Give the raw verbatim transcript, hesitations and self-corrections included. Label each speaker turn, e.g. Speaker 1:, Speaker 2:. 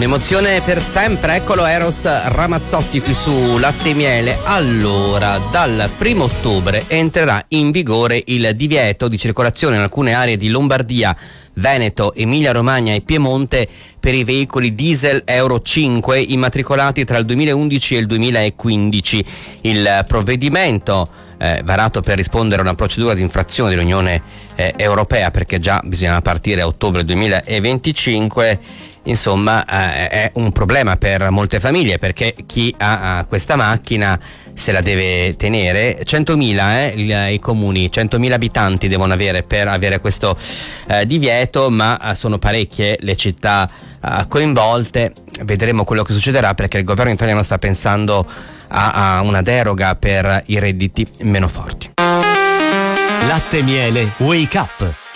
Speaker 1: Un'emozione per sempre, eccolo Eros Ramazzotti qui su Latte e Miele. Allora, dal primo ottobre entrerà in vigore il divieto di circolazione in alcune aree di Lombardia, Veneto, Emilia-Romagna e Piemonte per i veicoli diesel Euro cinque immatricolati tra il duemilaundici e il duemilaquindici. Il provvedimento eh, varato per rispondere a una procedura di infrazione dell'Unione eh, Europea, perché già bisognava partire a ottobre duemilaventicinque. Insomma, eh, è un problema per molte famiglie, perché chi ha, ha questa macchina se la deve tenere. centomila eh, il, i comuni, centomila abitanti devono avere per avere questo eh, divieto, ma eh, sono parecchie le città eh, coinvolte. Vedremo quello che succederà, perché il governo italiano sta pensando a, a una deroga per i redditi meno forti.
Speaker 2: Latte e Miele Wake Up.